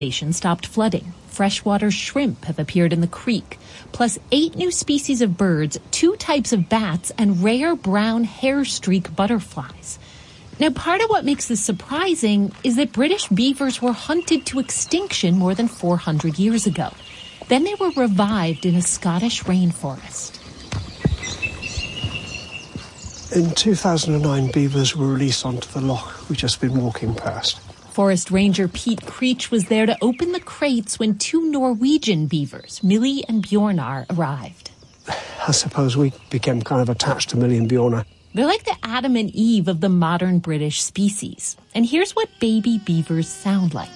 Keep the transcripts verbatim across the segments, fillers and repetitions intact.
stopped flooding. Freshwater shrimp have appeared in the creek, plus eight new species of birds, two types of bats, and rare brown hair streak butterflies. Now, part of what makes this surprising is that British beavers were hunted to extinction more than four hundred years ago. Then they were revived in a Scottish rainforest. In two thousand nine, beavers were released onto the loch we've just been walking past. Forest Ranger Pete Creech was there to open the crates when two Norwegian beavers, Millie and Bjornar, arrived. I suppose we became kind of attached to Millie and Bjornar. They're like the Adam and Eve of the modern British species. And here's what baby beavers sound like.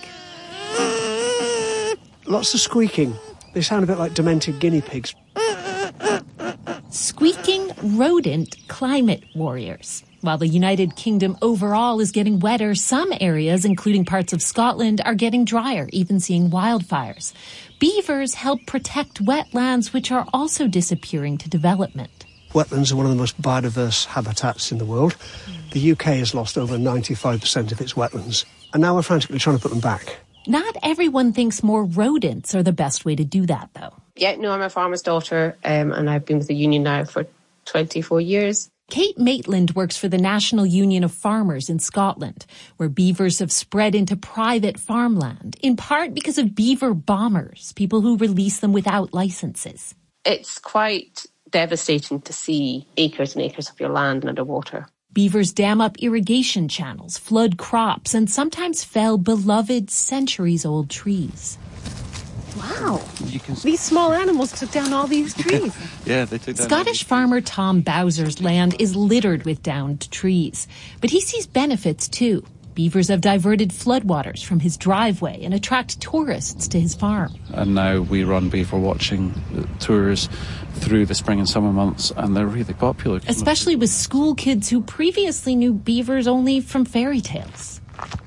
Lots of squeaking. They sound a bit like demented guinea pigs. Squeaking rodent climate warriors. While the United Kingdom overall is getting wetter, some areas, including parts of Scotland, are getting drier, even seeing wildfires. Beavers help protect wetlands, which are also disappearing to development. Wetlands are one of the most biodiverse habitats in the world. The U K has lost over ninety-five percent of its wetlands, and now we're frantically trying to put them back. Not everyone thinks more rodents are the best way to do that, though. Yeah, no, I'm a farmer's daughter, um, and I've been with the union now for twenty-four years. Kate Maitland works for the National Union of Farmers in Scotland, where beavers have spread into private farmland, in part because of beaver bombers, people who release them without licenses. It's quite devastating to see acres and acres of your land underwater. Beavers dam up irrigation channels, flood crops, and sometimes fell beloved centuries-old trees. Wow. These small animals took down all these trees. Yeah, they took down. Scottish farmer Tom Bowser's land is littered with downed trees. But he sees benefits, too. Beavers have diverted floodwaters from his driveway and attract tourists to his farm. And now we run beaver watching tours through the spring and summer months, and they're really popular. Especially with school kids who previously knew beavers only from fairy tales.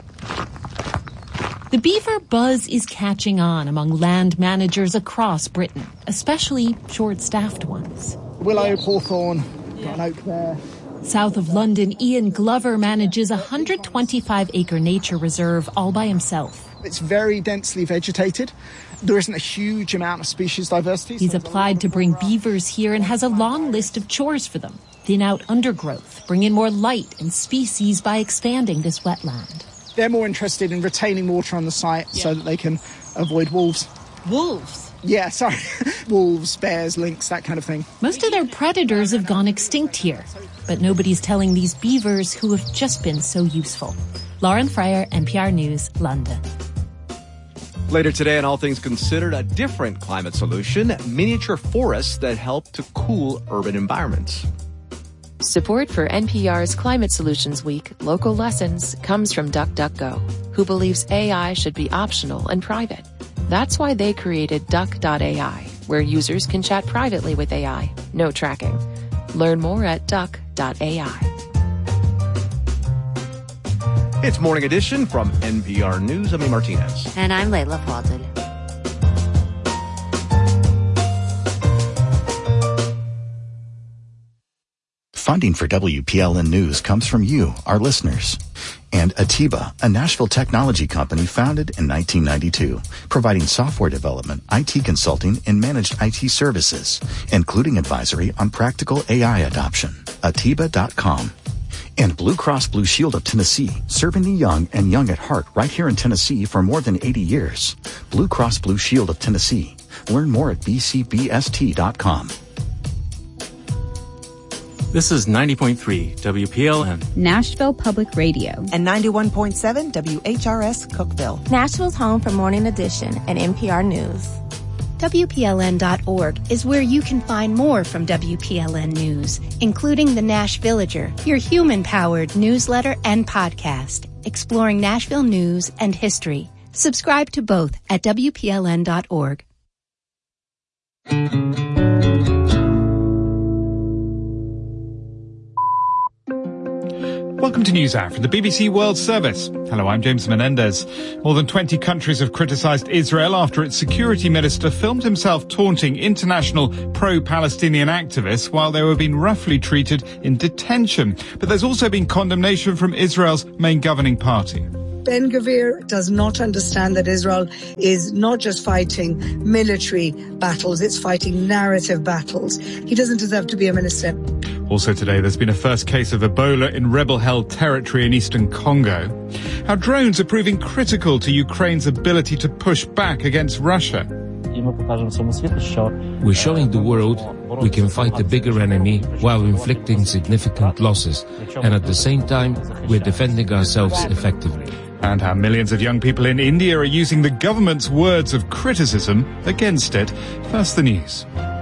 The beaver buzz is catching on among land managers across Britain, especially short-staffed ones. Willow, hawthorn, got an oak there. South of London, Ian Glover manages a one hundred twenty-five acre nature reserve all by himself. It's very densely vegetated. There isn't a huge amount of species diversity. He's applied to bring beavers here and has a long list of chores for them. Thin out undergrowth, bring in more light and species by expanding this wetland. They're more interested in retaining water on the site yeah. so that they can avoid wolves. Wolves? Yeah, sorry. Wolves, bears, lynx, that kind of thing. Most of their predators have gone extinct here, but nobody's telling these beavers who have just been so useful. Lauren Fryer, N P R News, London. Later today on All Things Considered, a different climate solution, miniature forests that help to cool urban environments. Support for N P R's Climate Solutions Week, Local Lessons, comes from DuckDuckGo, who believes A I should be optional and private. That's why they created Duck dot A I, where users can chat privately with A I. No tracking. Learn more at Duck dot A I. It's Morning Edition from N P R News. I'm Amy Martinez. And I'm Layla Fadel. Funding for W P L N News comes from you, our listeners. And Atiba, a Nashville technology company founded in nineteen ninety-two, providing software development, I T consulting, and managed I T services, including advisory on practical A I adoption. Atiba dot com. And Blue Cross Blue Shield of Tennessee, serving the young and young at heart right here in Tennessee for more than eighty years. Blue Cross Blue Shield of Tennessee. Learn more at b c b s t dot com. This is ninety point three W P L N. Nashville Public Radio. And ninety-one point seven W H R S Cookeville. Nashville's home for Morning Edition and N P R News. W P L N dot org is where you can find more from W P L N News, including the Nash Villager, your human-powered newsletter and podcast, exploring Nashville news and history. Subscribe to both at W P L N dot org. Welcome to NewsHour from the B B C World Service. Hello, I'm James Menendez. More than twenty countries have criticised Israel after its security minister filmed himself taunting international pro-Palestinian activists while they were being roughly treated in detention. But there's also been condemnation from Israel's main governing party. Ben-Gvir does not understand that Israel is not just fighting military battles, it's fighting narrative battles. He doesn't deserve to be a minister. Also today, there's been a first case of Ebola in rebel-held territory in eastern Congo. How drones are proving critical to Ukraine's ability to push back against Russia. We're showing the world we can fight a bigger enemy while inflicting significant losses, and at the same time, we're defending ourselves effectively. And how millions of young people in India are using the government's words of criticism against it. First, the news.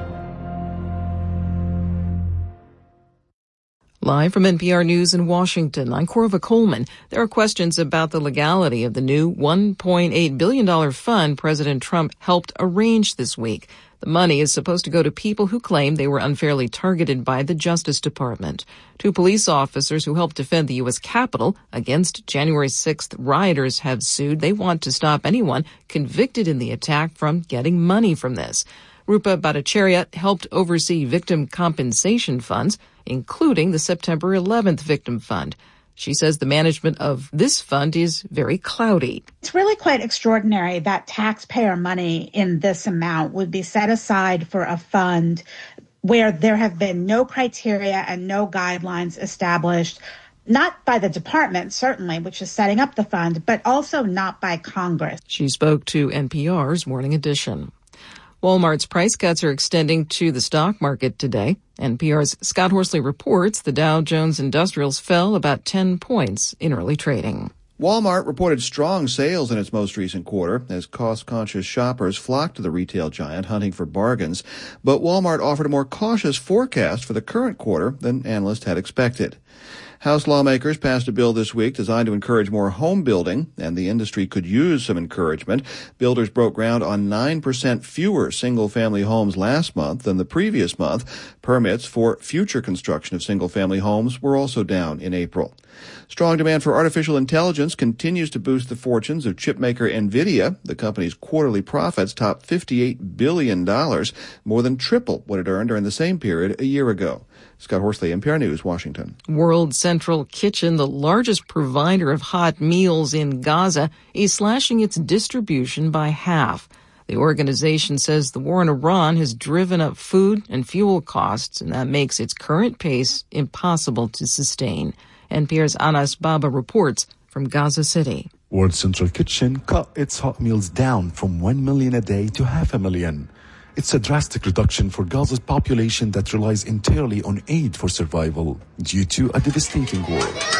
Live from N P R News in Washington, I'm Corva Coleman. There are questions about the legality of the new one point eight billion dollars fund President Trump helped arrange this week. The money is supposed to go to people who claim they were unfairly targeted by the Justice Department. Two police officers who helped defend the U S Capitol against January sixth rioters have sued. They want to stop anyone convicted in the attack from getting money from this. Rupa Bhattacharya helped oversee victim compensation funds, including the September eleventh Victim Fund. She says the management of this fund is very cloudy. It's really quite extraordinary that taxpayer money in this amount would be set aside for a fund where there have been no criteria and no guidelines established, not by the department, certainly, which is setting up the fund, but also not by Congress. She spoke to N P R's Morning Edition. Walmart's price cuts are extending to the stock market today. N P R's Scott Horsley reports the Dow Jones Industrials fell about ten points in early trading. Walmart reported strong sales in its most recent quarter as cost-conscious shoppers flocked to the retail giant hunting for bargains. But Walmart offered a more cautious forecast for the current quarter than analysts had expected. House lawmakers passed a bill this week designed to encourage more home building, and the industry could use some encouragement. Builders broke ground on nine percent fewer single-family homes last month than the previous month. Permits for future construction of single-family homes were also down in April. Strong demand for artificial intelligence continues to boost the fortunes of chipmaker NVIDIA. The company's quarterly profits topped fifty-eight billion dollars, more than triple what it earned during the same period a year ago. Scott Horsley, N P R News, Washington. World Central Kitchen, the largest provider of hot meals in Gaza, is slashing its distribution by half. The organization says the war in Iran has driven up food and fuel costs, and that makes its current pace impossible to sustain. N P R's Anas Baba reports from Gaza City. World Central Kitchen cut its hot meals down from one million a day to half a million. It's a drastic reduction for Gaza's population that relies entirely on aid for survival due to a devastating war.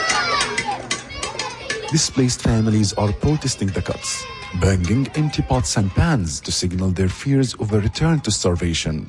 Displaced families are protesting the cuts, banging empty pots and pans to signal their fears of a return to starvation.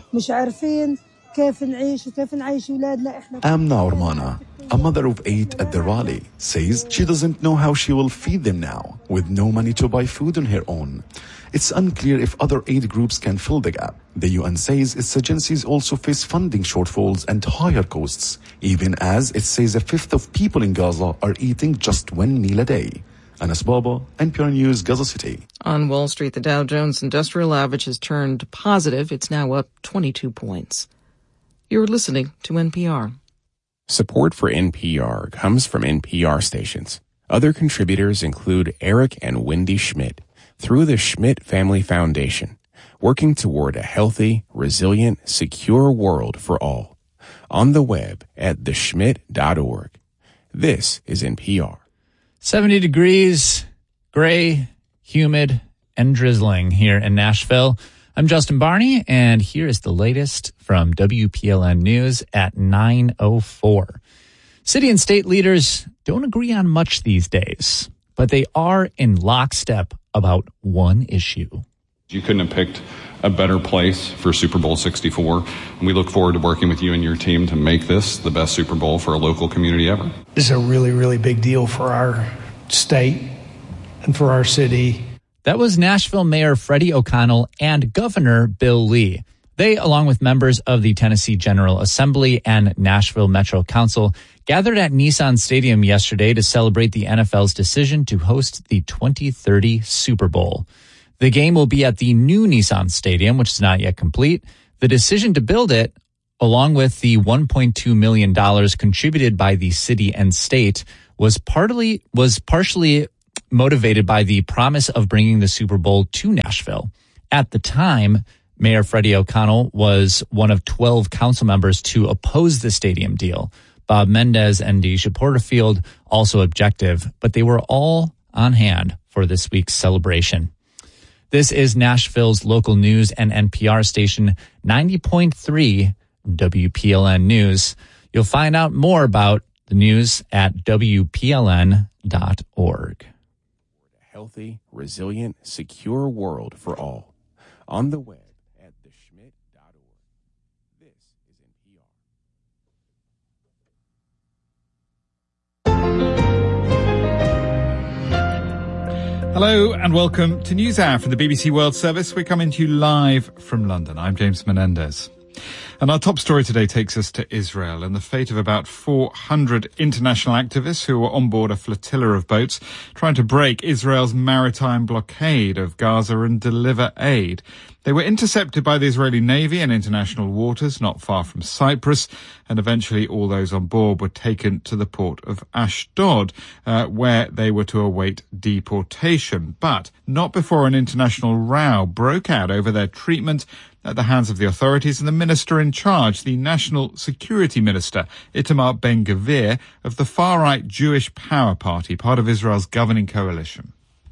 Amna Ormana, a mother of eight at the rally, says she doesn't know how she will feed them now, with no money to buy food on her own. It's unclear if other aid groups can fill the gap. The U N says its agencies also face funding shortfalls and higher costs, even as it says a fifth of people in Gaza are eating just one meal a day. Anas Baba, N P R News, Gaza City. On Wall Street, the Dow Jones Industrial Average has turned positive. It's now up twenty-two points. You're listening to N P R. Support for N P R comes from N P R stations. Other contributors include Eric and Wendy Schmidt through the Schmidt Family Foundation, working toward a healthy, resilient, secure world for all. On the web at the schmidt dot org. This is N P R. seventy degrees, gray, humid, and drizzling here in Nashville. I'm Justin Barney, and here is the latest from W P L N News at nine oh four. City and state leaders don't agree on much these days, but they are in lockstep about one issue. You couldn't have picked a better place for Super Bowl sixty-four, and we look forward to working with you and your team to make this the best Super Bowl for a local community ever. This is a really, really big deal for our state and for our city. That was Nashville Mayor Freddie O'Connell and Governor Bill Lee. They, along with members of the Tennessee General Assembly and Nashville Metro Council, gathered at Nissan Stadium yesterday to celebrate the N F L's decision to host the twenty thirty Super Bowl. The game will be at the new Nissan Stadium, which is not yet complete. The decision to build it, along with the one point two million dollars contributed by the city and state, was partly was partially motivated by the promise of bringing the Super Bowl to Nashville. At the time, Mayor Freddie O'Connell was one of twelve council members to oppose the stadium deal. Bob Mendez and Deja Porterfield also objective, but they were all on hand for this week's celebration. This is Nashville's local news and N P R station ninety point three W P L N News. You'll find out more about the news at W P L N dot org. A healthy, resilient, secure world for all. On the web at the schmidt dot org. This is N P R. Hello and welcome to NewsHour from the B B C World Service. We're coming to you live from London. I'm James Menendez. And our top story today takes us to Israel and the fate of about four hundred international activists who were on board a flotilla of boats trying to break Israel's maritime blockade of Gaza and deliver aid. They were intercepted by the Israeli Navy in international waters not far from Cyprus, and eventually all those on board were taken to the port of Ashdod, uh, where they were to await deportation. But not before an international row broke out over their treatment at the hands of the authorities and the minister in charge, the National Security Minister, Itamar Ben-Gvir, of the far-right Jewish Power Party, part of Israel's governing coalition.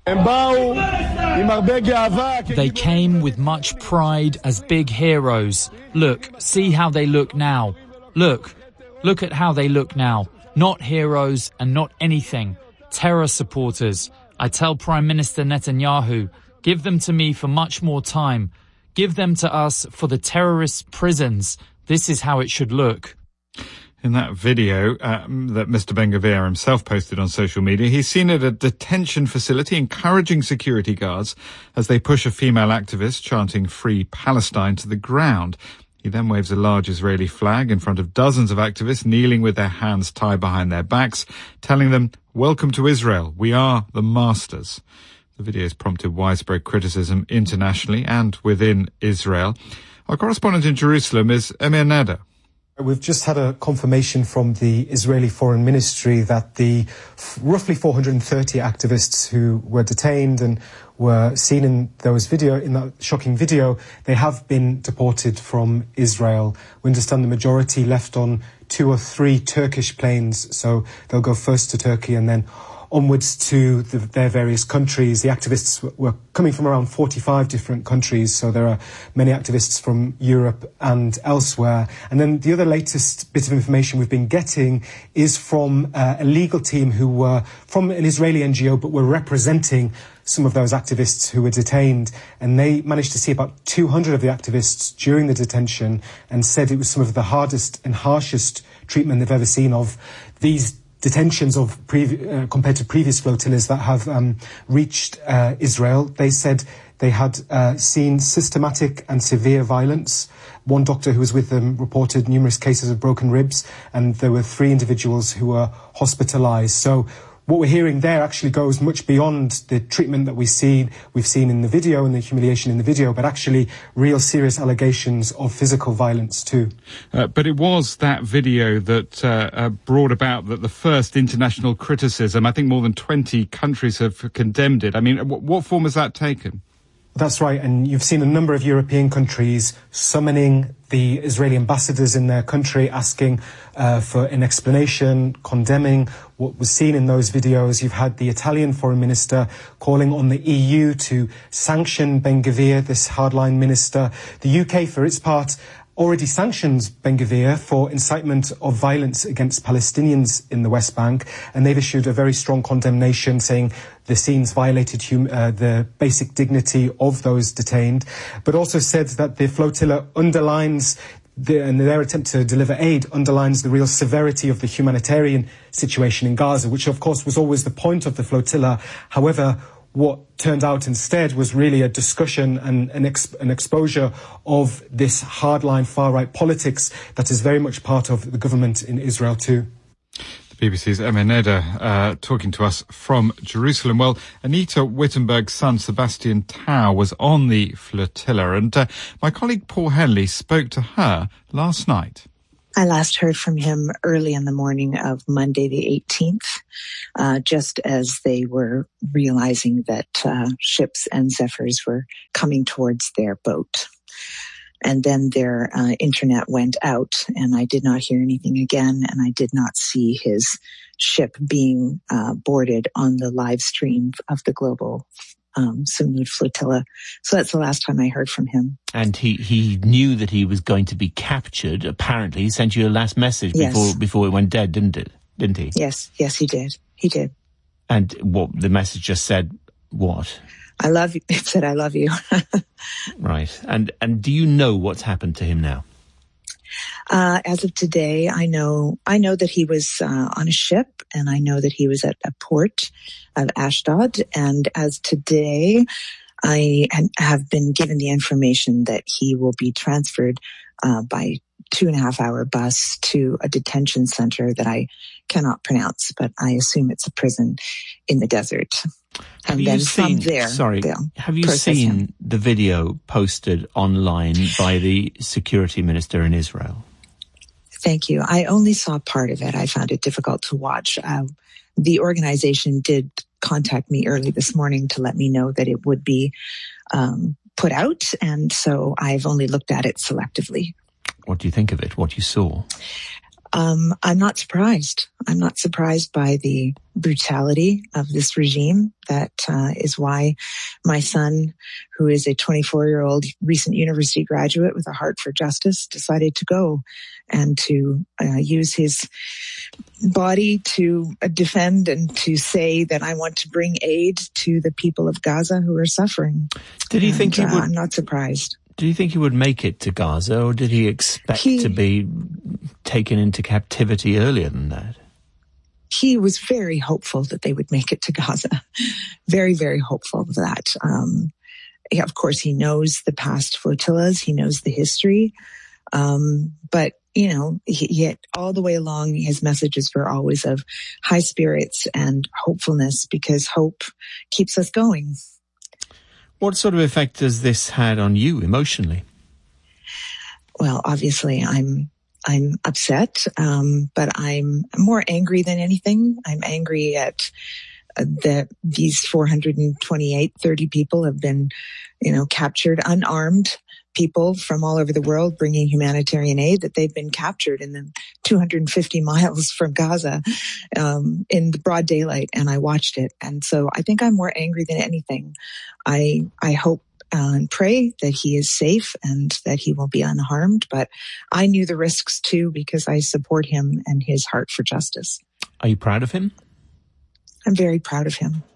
They came with much pride as big heroes. Look, see how they look now. Look, look at how they look now. Not heroes and not anything. Terror supporters. I tell Prime Minister Netanyahu, give them to me for much more time. Give them to us for the terrorist prisons. This is how it should look. In that video um, that Mister Ben-Gvir himself posted on social media, he's seen at a detention facility encouraging security guards as they push a female activist chanting Free Palestine to the ground. He then waves a large Israeli flag in front of dozens of activists kneeling with their hands tied behind their backs, telling them, "Welcome to Israel. We are the masters." The video has prompted widespread criticism internationally and within Israel. Our correspondent in Jerusalem is Emir Neder. We've just had a confirmation from the Israeli Foreign Ministry that the f- roughly four hundred thirty activists who were detained and were seen in those video, in that shocking video, they have been deported from Israel. We understand the majority left on two or three Turkish planes, so they'll go first to Turkey and then onwards to the, their various countries. The activists w- were coming from around forty-five different countries, so there are many activists from Europe and elsewhere. And then the other latest bit of information we've been getting is from uh, a legal team who were from an Israeli N G O but were representing some of those activists who were detained, and they managed to see about two hundred of the activists during the detention and said it was some of the hardest and harshest treatment they've ever seen of these detentions of pre- uh, compared to previous flotillas that have um, reached uh, Israel. They said they had uh, seen systematic and severe violence. One doctor who was with them reported numerous cases of broken ribs, and there were three individuals who were hospitalized. So what we're hearing there actually goes much beyond the treatment that we see, we've seen in the video and the humiliation in the video, but actually real serious allegations of physical violence too. Uh, but it was that video that uh, uh, brought about that the first international criticism. I think more than twenty countries have condemned it. I mean, w- what form has that taken? That's right, and you've seen a number of European countries summoning the Israeli ambassadors in their country, asking uh, for an explanation, condemning what was seen in those videos. You've had the Italian foreign minister calling on the E U to sanction Ben-Gvir, this hardline minister. The U K, for its part, already sanctions Ben-Gvir for incitement of violence against Palestinians in the West Bank, and they've issued a very strong condemnation saying the scenes violated hum- uh, the basic dignity of those detained, but also said that the flotilla underlines The, and their attempt to deliver aid underlines the real severity of the humanitarian situation in Gaza, which of course was always the point of the flotilla. However, what turned out instead was really a discussion and an, ex- an exposure of this hardline far-right politics that is very much part of the government in Israel too. B B C's Emir Neder uh, talking to us from Jerusalem. Well, Anita Wittenberg's son, Sebastian Tau, was on the flotilla, and uh, my colleague Paul Henley spoke to her last night. I last heard from him early in the morning of Monday the eighteenth, uh, just as they were realizing that uh, ships and Zephyrs were coming towards their boat. And then their uh, internet went out, and I did not hear anything again, and I did not see his ship being uh, boarded on the live stream of the global um, Sumud flotilla. So that's the last time I heard from him. And he, he knew that he was going to be captured. Apparently, he sent you a last message Yes. before before it went dead, didn't it? Didn't he? Yes, yes, he did. He did. And what the message just said? What? I love you. It said, I love you. Right. And and do you know what's happened to him now? Uh, as of today, I know, I know that he was, uh, on a ship, and I know that he was at a port of Ashdod. And as today, I have been given the information that he will be transferred, uh, by two and a half hour bus to a detention center that I cannot pronounce, but I assume it's a prison in the desert. Have And you then seen, from there, sorry, they'll have you process seen him. the video posted online by the security minister in Israel? Thank you. I only saw part of it. I found it difficult to watch. Uh, the organization did contact me early this morning to let me know that it would be um, put out, and so I've only looked at it selectively. What do you think of it? What you saw? Um, I'm not surprised. I'm not surprised by the brutality of this regime. That uh, is why my son, who is a twenty-four-year-old recent university graduate with a heart for justice, decided to go and to uh, use his body to uh, defend and to say that I want to bring aid to the people of Gaza who are suffering. Did he and, think he uh, would? I'm not surprised. Do you think he would make it to Gaza, or did he expect He- to be taken into captivity earlier than that? He was very hopeful that they would make it to Gaza. Very, very hopeful of that. Um, yeah, of course, he knows the past flotillas. He knows the history. Um, but, you know, he, yet all the way along, his messages were always of high spirits and hopefulness, because hope keeps us going. What sort of effect has this had on you emotionally? Well, obviously, I'm I'm upset, um, but I'm more angry than anything. I'm angry at uh, that these four hundred twenty-eight, thirty people have been, you know, captured, unarmed people from all over the world bringing humanitarian aid, that they've been captured in the two hundred fifty miles from Gaza um, in the broad daylight, and I watched it. And so I think I'm more angry than anything. I I hope Uh, and pray that he is safe and that he will be unharmed. But I knew the risks too, because I support him and his heart for justice. Are you proud of him? I'm very proud of him.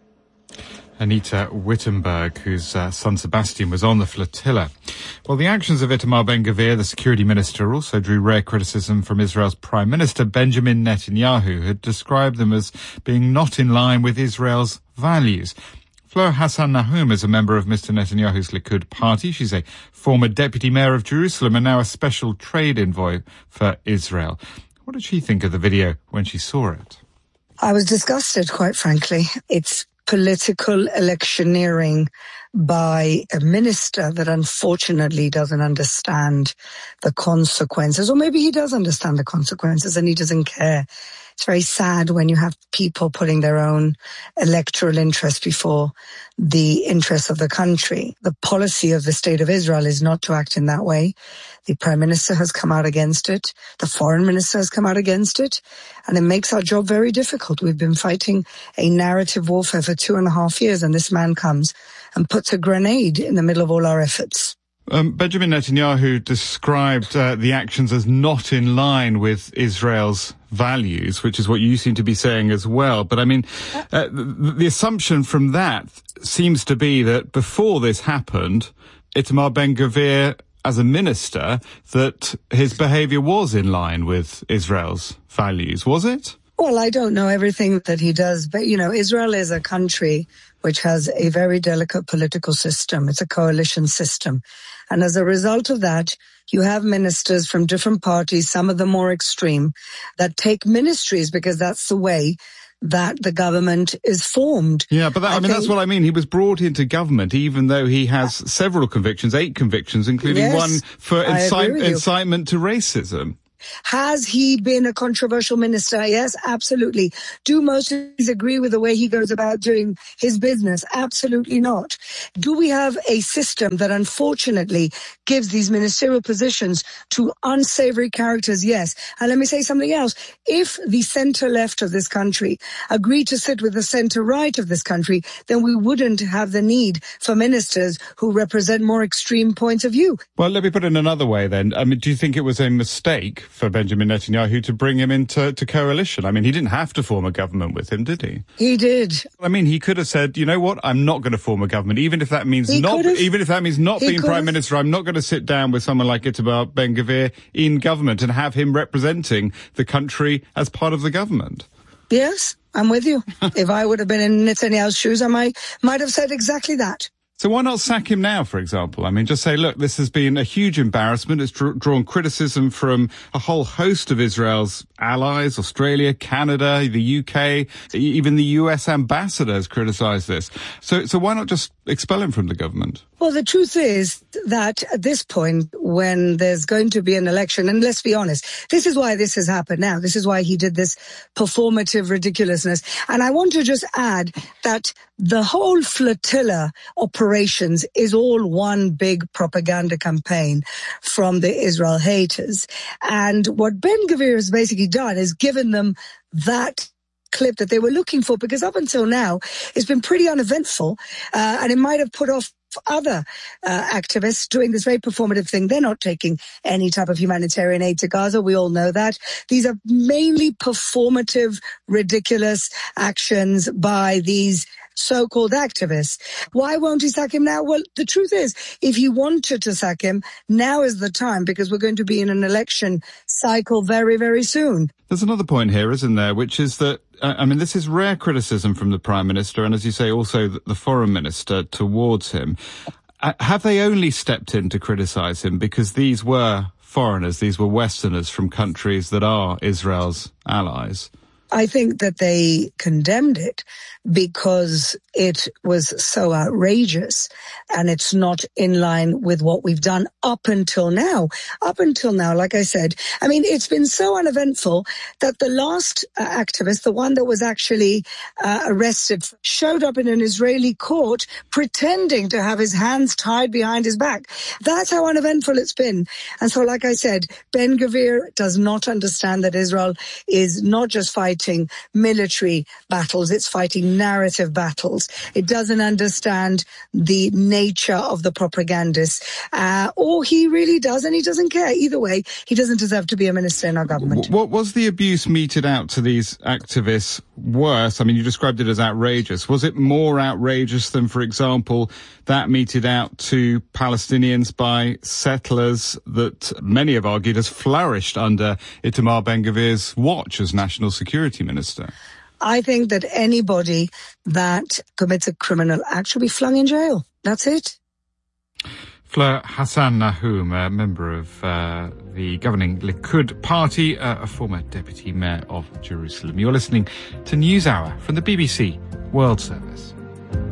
Anita Wittenberg, whose uh, son Sebastian was on the flotilla. Well, the actions of Itamar Ben-Gvir, the security minister, also drew rare criticism from Israel's Prime Minister Benjamin Netanyahu, who had described them as being not in line with Israel's values. Fleur Hassan Nahum is a member of Mister Netanyahu's Likud party. She's a former deputy mayor of Jerusalem and now a special trade envoy for Israel. What did she think of the video when she saw it? I was disgusted, quite frankly. It's political electioneering by a minister that unfortunately doesn't understand the consequences, or maybe he does understand the consequences and he doesn't care. It's very sad when you have people putting their own electoral interest before the interests of the country. The policy of the State of Israel is not to act in that way. The Prime Minister has come out against it. The Foreign Minister has come out against it. And it makes our job very difficult. We've been fighting a narrative warfare for two and a half years, and this man comes and puts a grenade in the middle of all our efforts. Um, Benjamin Netanyahu described uh, the actions as not in line with Israel's values, which is what you seem to be saying as well. But I mean, uh, the, the assumption from that seems to be that before this happened, Itamar Ben-Gvir, as a minister, that his behaviour was in line with Israel's values, was it? Well, I don't know everything that he does, but, you know, Israel is a country which has a very delicate political system. It's a coalition system. And as a result of that, you have ministers from different parties, some of them more extreme, that take ministries because that's the way that the government is formed. Yeah, but that, I, I mean, think, that's what I mean. He was brought into government, even though he has several convictions, eight convictions, including yes, one for I incite, agree with you. incitement to racism. Has he been a controversial minister? Yes, absolutely. Do most of us agree with the way he goes about doing his business? Absolutely not. Do we have a system that unfortunately gives these ministerial positions to unsavory characters? Yes. And let me say something else. If the center-left of this country agreed to sit with the center-right of this country, then we wouldn't have the need for ministers who represent more extreme points of view. Well, let me put it another way then. I mean, do you think it was a mistake for Benjamin Netanyahu to bring him into to coalition? I mean, he didn't have to form a government with him, did he? He did. I mean, he could have said, you know what, I'm not going to form a government, even if that means he not, even if that means not he being prime have. minister. I'm not going to sit down with someone like Itamar Ben-Gvir in government and have him representing the country as part of the government. Yes, I'm with you. If I would have been in Netanyahu's shoes, I might might have said exactly that. So why not sack him now, for example? I mean, just say, look, this has been a huge embarrassment. It's dr- drawn criticism from a whole host of Israel's allies, Australia, Canada, the U K, even the U S ambassador has criticised this. So, so why not just expel him from the government? Well, the truth is that at this point, when there's going to be an election, and let's be honest, this is why this has happened now. This is why he did this performative ridiculousness. And I want to just add that the whole flotilla operations is all one big propaganda campaign from the Israel haters. And what Ben-Gvir has basically done is given them that clip that they were looking for, because up until now, it's been pretty uneventful, uh, and it might have put off other uh, activists doing this very performative thing. They're not taking any type of humanitarian aid to Gaza. We all know that. These are mainly performative, ridiculous actions by these so-called activists. Why won't he sack him now? Well, the truth is, if he wanted to sack him, now is the time, because we're going to be in an election cycle very, very soon. There's another point here, isn't there, which is that, uh, I mean, this is rare criticism from the Prime Minister and, as you say, also the, the Foreign Minister towards him. Uh, have they only stepped in to criticise him because these were foreigners, these were Westerners from countries that are Israel's allies? I think that they condemned it because it was so outrageous and it's not in line with what we've done up until now. Up until now, like I said, I mean, it's been so uneventful that the last uh, activist, the one that was actually uh, arrested, showed up in an Israeli court pretending to have his hands tied behind his back. That's how uneventful it's been. And so, like I said, Ben-Gvir does not understand that Israel is not just fighting military battles, it's fighting narrative battles. It doesn't understand the nature of the propagandists, uh, or he really does, and he doesn't care. Either way, he doesn't deserve to be a minister in our government. What was the abuse meted out to these activists worse? I mean, you described it as outrageous. Was it more outrageous than, for example, that meted out to Palestinians by settlers that many have argued has flourished under Itamar Ben-Gvir's watch as national security minister? I think that anybody that commits a criminal act should be flung in jail. That's it. Fleur Hassan Nahum, a member of uh, the governing Likud party, uh, a former deputy mayor of Jerusalem. You're listening to NewsHour from the B B C World Service.